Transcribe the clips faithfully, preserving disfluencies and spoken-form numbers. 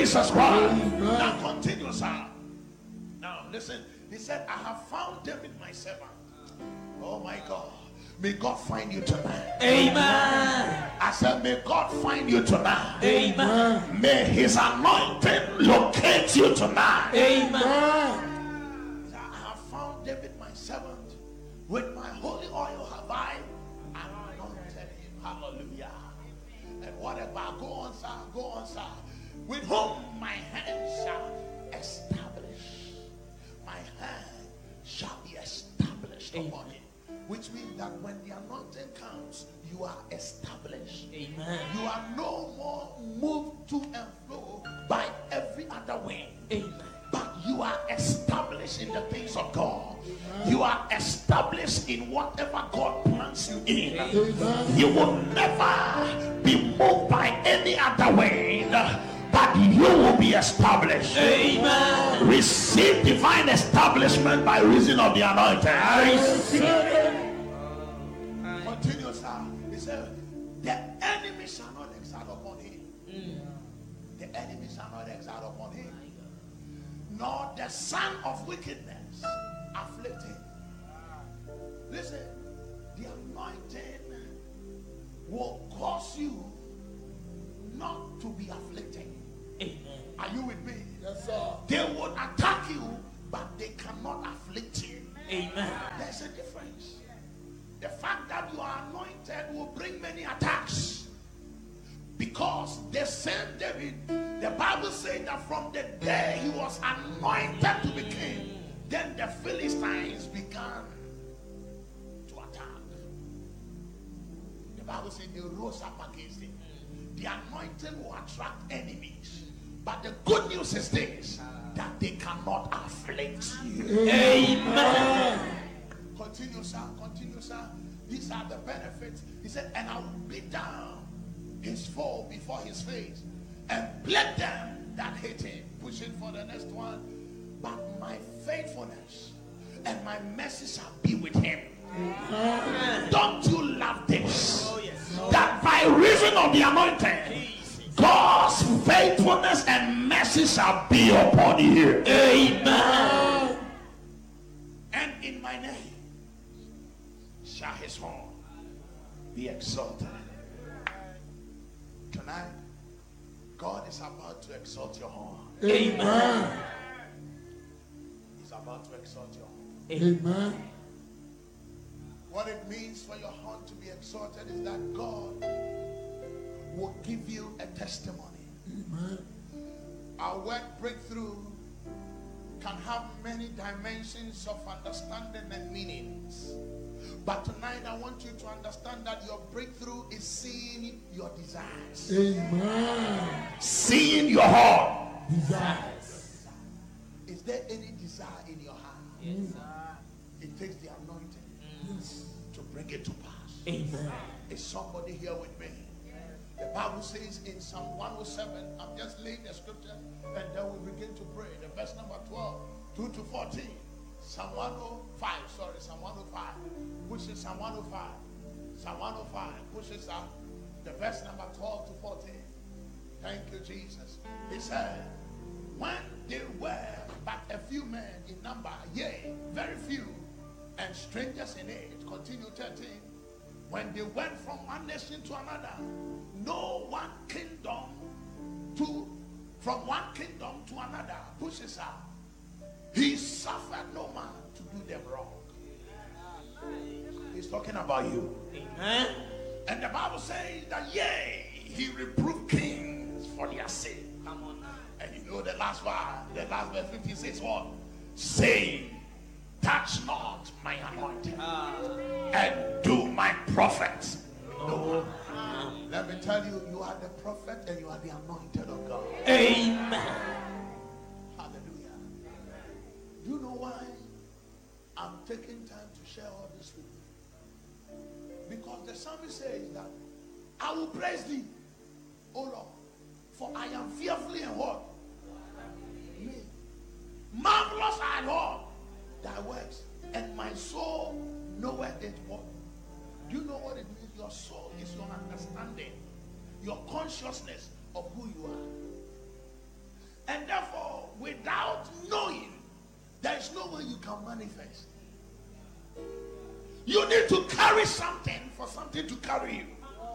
Jesus Christ. Now continue, sir. Now listen. He said, I have found David my servant. Oh my God. May God find you tonight. Amen. I said, may God find you tonight. Amen. May his anointing locate you tonight. Amen. I have found David my servant. With my holy oil have I anointed him. Hallelujah. And whatever, go on, sir. Go on, sir. With whom my hand shall establish. My hand shall be established upon him. Which means that when the anointing comes, you are established. Amen. You are no more moved to and fro by every other way. Amen. But you are established in the things of God. You are established in whatever God plants you in. Amen. You will never be moved by any other way, but you will be established. Amen. Receive divine establishment by reason of the anointing. I receive it. Continue, sir. He said, the enemy shall not exalt upon him. Mm. The enemy shall not exalt upon him. Nor the son of wickedness afflict him. Listen, the anointing will cause you not to be afflicted. Amen. Are you with me? Yes, sir. They will attack you, but they cannot afflict you. Amen. There's a difference. The fact that you are anointed will bring many attacks. Because the same David, the Bible says that from the day he was anointed to be king, then the Philistines began to attack. The Bible says they rose up against him. The anointing will attract enemies. But the good news is this, that they cannot afflict you. Amen. Continue, sir. Continue, sir. These are the benefits. He said, and I will beat down his foe before his face and let them that hate him. Push it for the next one. But my faithfulness and my mercy shall be with him. Amen. Don't you love this? Oh, yes. That by reason of the anointing, God's faithfulness and mercy shall be upon you. Amen. And in my name shall his horn be exalted. Tonight, God is about to exalt your horn. Amen. He's about to exalt your horn. Amen. What it means for your horn to be exalted is that God will give you a testimony. Amen. Our word breakthrough can have many dimensions of understanding and meanings. But tonight I want you to understand that your breakthrough is seeing your desires. Amen. Seeing your heart. Desires. Is there any desire in your heart? Yes, sir. It takes the anointing Yes. to bring it to pass. Amen. Is somebody here with me? The Bible says in Psalm one oh seven, I'm just laying the scripture and then we begin to pray. The verse number twelve, two to fourteen. Psalm one oh five, sorry, Psalm one oh five. Pushes Psalm one oh five. Psalm one oh five pushes up the verse number twelve to fourteen. Thank you, Jesus. He said, when they were but a few men in number, yea, very few, and strangers in age, continue thirteen. When they went from one nation to another, no one kingdom to, from one kingdom to another, pushes out. He suffered no man to do them wrong. He's talking about you. Amen. And the Bible says that, yea, he reproved kings for their sin. Come on now. And you know the last verse, the last verse fifteen says what? Saying, touch not my anointed, Ah. and do my prophets no harm. Ah. Let me tell you, you are the prophet and you are the anointed of God. Amen. Hallelujah. Do you know why I'm taking time to share all this with you? Because the psalmist says that I will praise thee, O Lord, for I am fearfully and what? Made. Marvelous are what? Thy works, and my soul knoweth it what? Do you know what it means? Your soul is your understanding, your consciousness of who you are. therefore, without knowing, there is no way you can manifest. You need to carry something for something to carry you.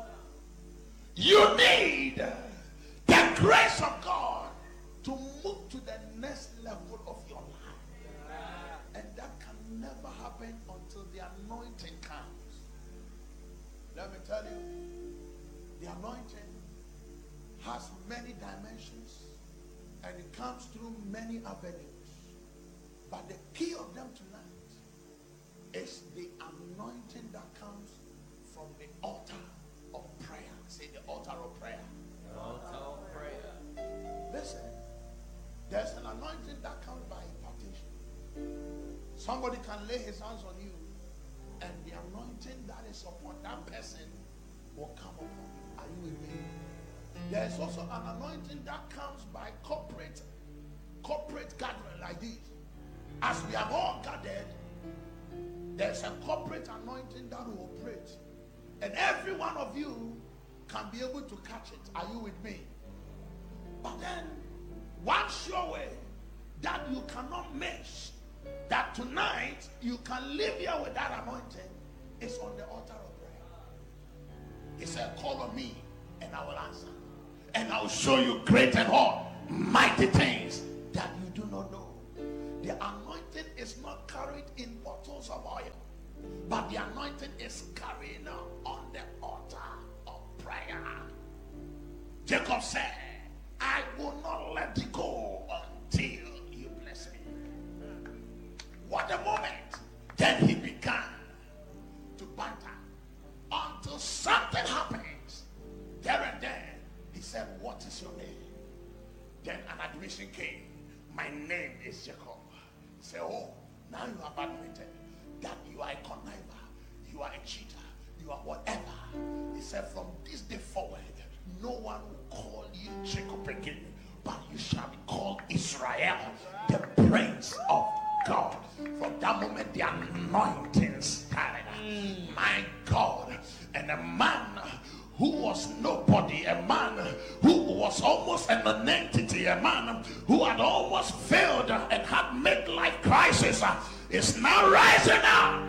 You need the grace of God to move to the next level of your life. And that can never happen until the anointing comes. Let me tell you, the anointing has many dimensions and it comes through many avenues. But the key of them tonight is the anointing that comes from the altar of prayer. Say the altar of prayer. The altar of prayer. Listen, there's an anointing that comes by impartation. Somebody can lay his hands on you and the anointing that is upon that person will come upon you. Are you with me? There's also an anointing that comes by corporate corporate gathering like this. As we have all gathered, there's a corporate anointing that will operate. And every one of you can be able to catch it. Are you with me? But then, one sure way that you cannot miss, that tonight you can live here with that anointing, is on the altar of prayer. He said, call on me and I will answer. And I will show you great and all mighty things that you do not know. The anointing is not carried in bottles of oil, but the anointing is carried on the altar of prayer. Jacob said, I will not let it go until you bless me. What a moment. Then he began to banter until something happens. There and then he said, what is your name? Then an admission came. My name is Jacob. He said, oh, now you have admitted that you are a conniver, you are a cheater, you are whatever. He said, from this day forward, no one will call you Jacob again, but you shall be called Israel, the Prince of God. From that moment, the anointing started. My God. And a man who was nobody, a man who was almost an entity, a man who had almost failed and had midlife crisis, is now rising up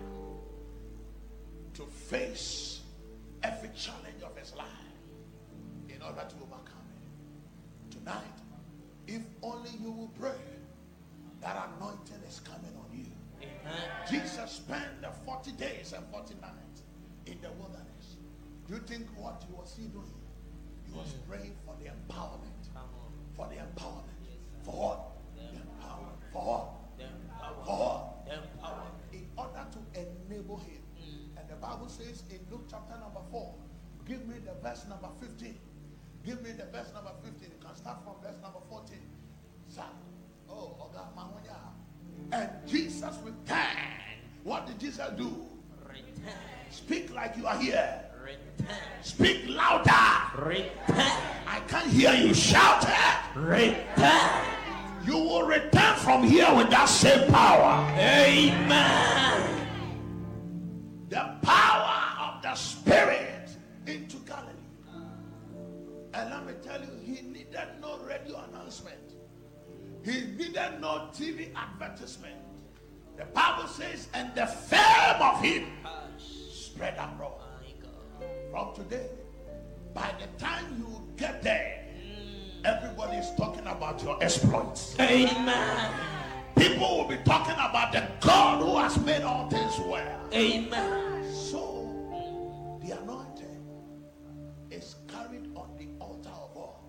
to face every challenge of his life in order to overcome it. Tonight, if only you will pray, that anointing is coming on you. Amen. Jesus spent the forty days and forty nights in the wilderness. Do you think what he was he doing? He was praying for the empowerment. For the empowerment. For what? The empowerment. For what? For what? In order to enable him. And the Bible says in Luke chapter number four, give me the verse number fifteen. Give me the verse number fifteen. You can start from verse number fourteen. Oh, and Jesus returned. What did Jesus do? Return. Speak like you are here. Return. Speak louder. Return. I can't hear you shout it. Return. You will return from here with that same power. Amen. The power of the Spirit into Galilee. And let me tell you, he needed no radio announcement. He needed no T V advertisement. The Bible says, and the fame of him spread abroad. From today, by the time you get there, everybody is talking about your exploits. Amen. People will be talking about the God who has made all things well. Amen. So, the anointing is carried on the altar of all.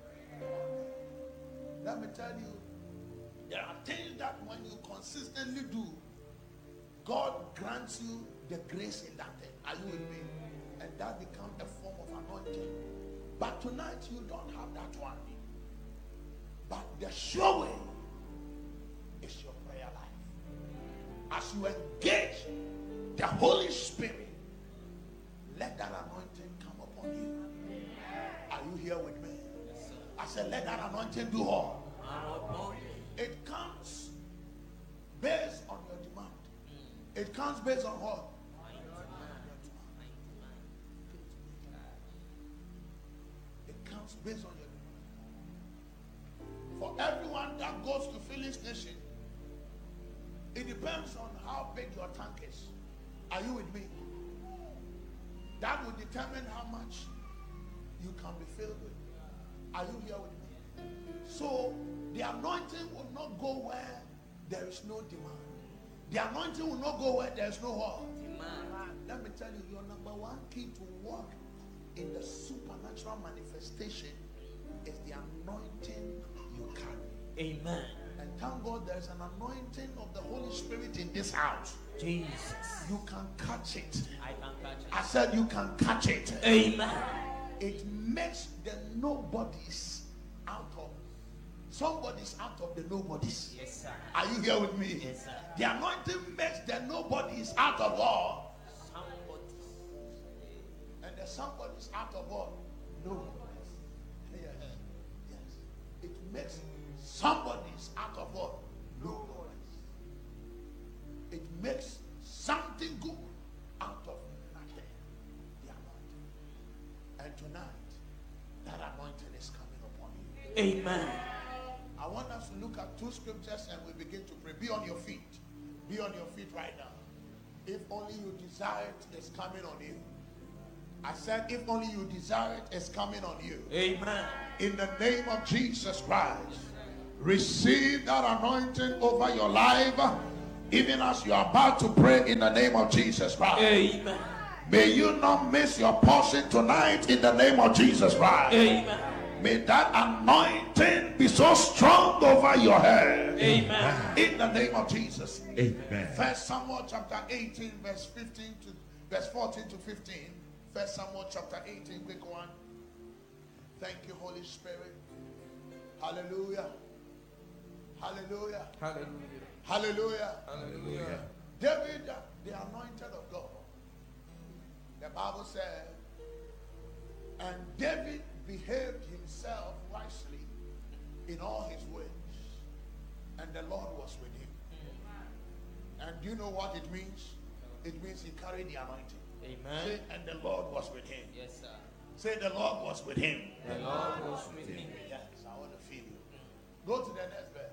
Let me tell you, there are things that when you consistently do, God grants you the grace in that thing. Are you with me? And that becomes a form of anointing. But tonight you don't have that one. But the sure way is your prayer life. As you engage the Holy Spirit, let that anointing come upon you. Are you here with me? I said, let that anointing do all. It comes based on your demand. It comes based on what? It comes based on your demand. For goes to filling station, it depends on how big your tank is. Are you with me? That will determine how much you can be filled with. Are you here with me? So the anointing will not go where there is no demand. The anointing will not go where there is no what? Demand. Let me tell you, your number one key to walk in the supernatural manifestation is the anointing you carry. Amen. And thank God there's an anointing of the Holy Spirit in this house. Jesus. You can catch it. I can catch it. I said you can catch it. Amen. It makes the nobodies out of somebody's out of the nobodies. Yes, sir. Are you here with me? Yes, sir. The anointing makes the nobodies out of all. Somebody's. And the somebody's out of all. Nobodies. Yes. Yes. It makes somebody's out of all. Nobodies. It makes something good out of nothing. The anointing. And tonight, that anointing is coming upon you. Amen. I want us to look at two scriptures and we begin to pray. Be on your feet. Be on your feet right now. If only you desire it, it's coming on you. I said, if only you desire it, it's coming on you. Amen. In the name of Jesus Christ, receive that anointing over your life, even as you are about to pray in the name of Jesus Christ. Amen. May you not miss your portion tonight in the name of Jesus Christ. Amen. May that anointing be so strong over your head. Amen. In the name of Jesus. Amen. First Samuel chapter eighteen, verse fifteen to verse fourteen to fifteen. First Samuel chapter eighteen, quick one. Thank you, Holy Spirit. Hallelujah. Hallelujah. Hallelujah. Hallelujah. Hallelujah. David, the anointed of God. The Bible said, and David behaved himself wisely in all his ways, and the Lord was with him. And do you know what it means? It means he carried the anointing. Amen. Say, and the Lord was with him. Yes, sir. Say, the Lord was with him. The Lord was with him. Yes, I want to feel you. Go to the next verse.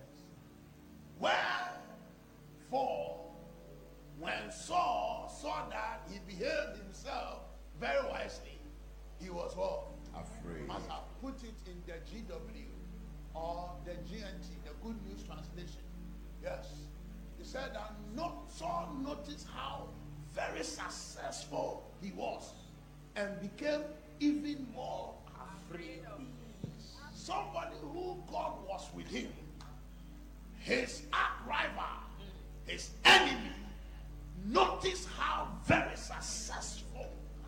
Wherefore, when Saul saw that he behaved himself very wisely, he was what? Afraid. Must have put it in the G W or the G N T, the Good News Translation. Yes. He said that not Saul noticed how very successful he was and became even more afraid. Somebody who God was with him, his arch rival, his enemy, notice how very successful.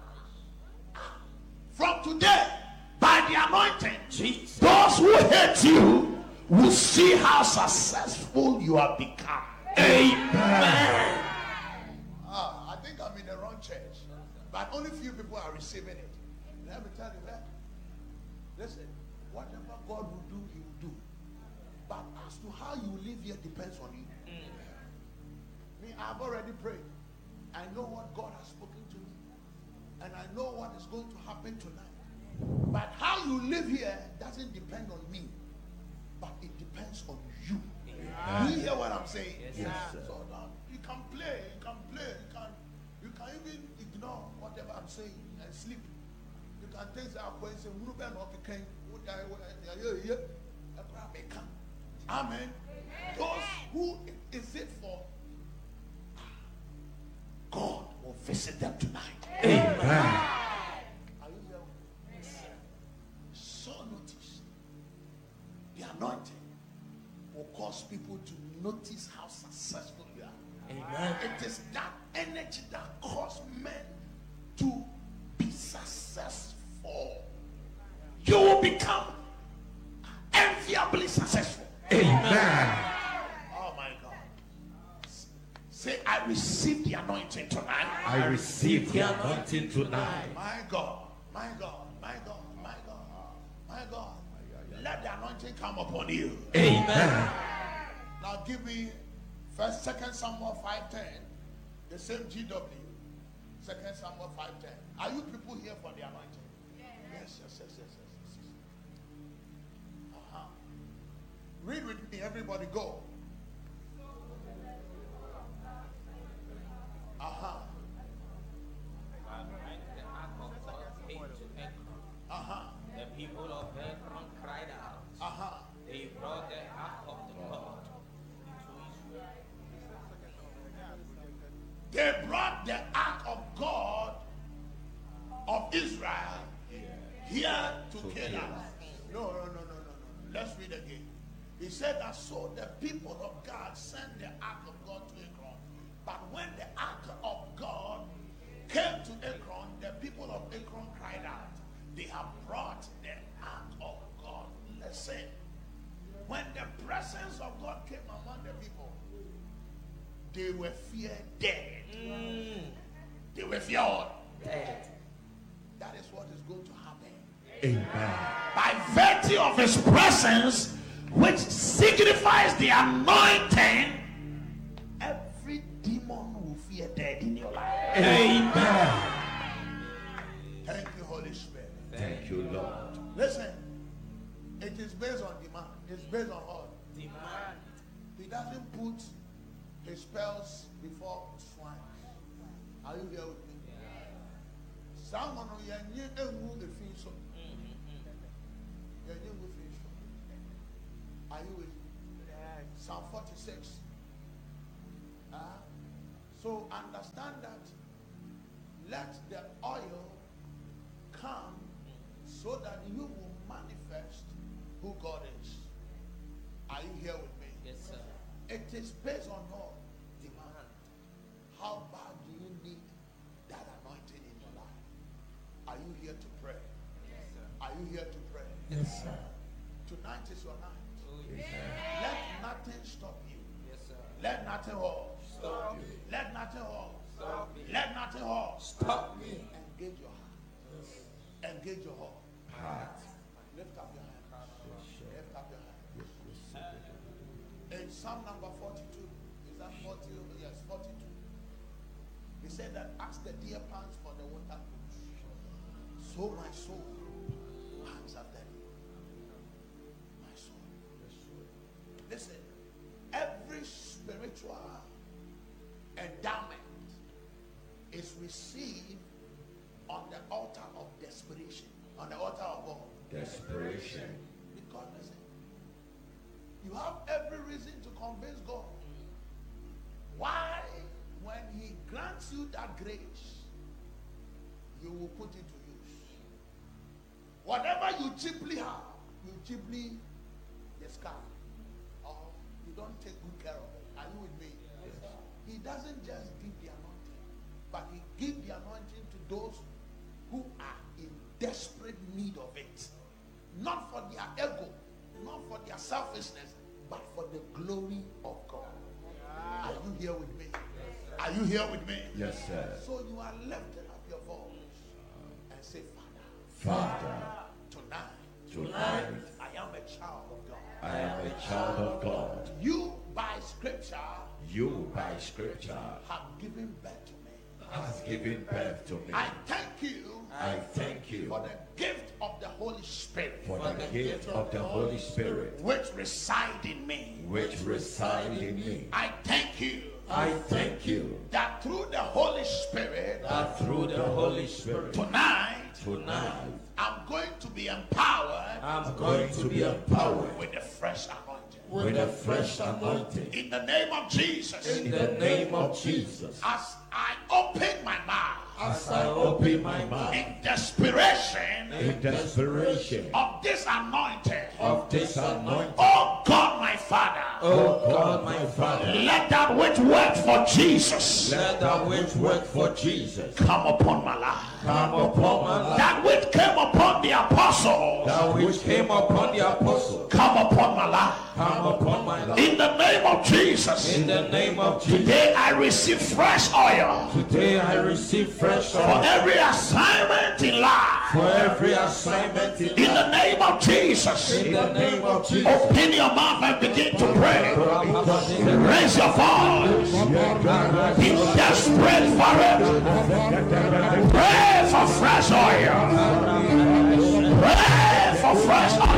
From today, by the anointing, Jesus, those who hate you will see how successful you have become. Amen. Ah, I think I'm in the wrong church, but only few people are receiving it. Let me tell you that. Listen, whatever God will do, He will do. But as to how you live here depends on you. Mm. Me, I've already prayed. I know what God has spoken to me. And I know what is going to happen tonight. But how you live here doesn't depend on me. But it depends on you. Yeah. You hear what I'm saying? Yes, yes. So now you can play, you can play, you can you can even ignore whatever I'm saying and sleep. You can take that question, Amen. Those who is it for, God will visit them tonight. Amen. Are you here? So notice the anointing will cause people to notice how successful you are. Amen. It is that energy that causes men to be successful. You will become enviably successful. Amen. Oh my God. Say, I receive the anointing tonight. I receive the anointing tonight. My God, my God, my God, my God, my God. Let the anointing come upon you. Amen. Now give me first, Second Samuel five ten, the same G W. Second Samuel five ten. Are you people here for the anointing? Yes, yes, yes, yes, yes. yes, yes. Uh-huh. Read with me, everybody. Everybody go. Uh-huh. Uh-huh. The people of Ekron cried out. Uh-huh. They brought the ark of the God into Israel. They brought the ark of God of Israel here to Canaan. No, no, no, no, no, no. Let's read again. He said that so the people of God sent the ark of God to Ekron. But when the ark of God came to Ekron, the people of Ekron cried out. They have brought the ark of God. Listen. When the presence of God came among the people, they were feared dead. Mm. They were feared dead. That is what is going to happen. Amen. By virtue of his presence, which signifies the anointing, every demon will fear dead in your life. Amen. Thank you, Holy Spirit. Thank you, Lord. Listen, it is based on demand. It's based on what? Demand. He doesn't put his spells before swine. Are you here with me? Someone who you knew the fish. Are you with me? Psalm forty-six. Uh, so understand that let the oil come so that you will manifest who God is. Are you here with me? Yes, sir. It is based on what? Demand. How bad do you need that anointing in your life? Are you here to pray? Yes, sir. Are you here to pray? Yes, sir. Tonight is your night. Oh, yes. Let nothing stop you. Yes, sir. Let nothing hold. Stop me. Let nothing hold. Stop me. Let nothing hold. Stop me. Engage your heart. Engage your heart. Heart. Lift up your hand. Lift up your hand. In Psalm number forty-two, is that forty? Yes, forty-two. He said that as the deer pants for the water brooks, so my soul pants after thee. My soul. Listen, every spiritual endowment is received on the altar of desperation. On the altar of what? Desperation. Because listen, you have every reason to convince God. Why, when he grants you that grace, you will put it to use. Whatever you cheaply have, you cheaply discard. Or you don't take good care of it. Are you with me? Yes. He doesn't just give the anointing, but he gives the anointing to those who are in desperate need of it. Not for their ego, not for their selfishness, but for the glory of God. Are you here with me? Are you here with me? Yes, sir. So you are lifting up your voice and say, Father, Father, tonight, tonight I am a child of God. I am a child of God. You, by scripture, You, by scripture, have given birth to me. has given birth to me. I thank you I thank you for the gift of the Holy Spirit, for the gift of the Holy Spirit, which reside in me. which reside in me. I thank you I thank you that through the Holy Spirit, that through the Holy Spirit, tonight, tonight, I'm going to be empowered I'm going to be empowered with a fresh anointing. with a fresh anointing. In the name of Jesus, In the name of Jesus, as I open my mouth as I open my mouth in desperation in desperation of this anointing, of this anointing, oh God, my Father, oh God, my Father, let that which worked for Jesus let that which work for Jesus come upon my life. come upon my life. That which came upon the apostles That which came upon the apostle come upon my life. come upon my life. In the name of Jesus, In the name of Jesus, today I receive fresh oil today I receive fresh for oil every assignment in life. for every assignment in In the life. name of Jesus, In the name of Jesus. open your mouth and begin to pray. Raise your voice. Be desperate for it. Pray for fresh oil. Pray for fresh oil.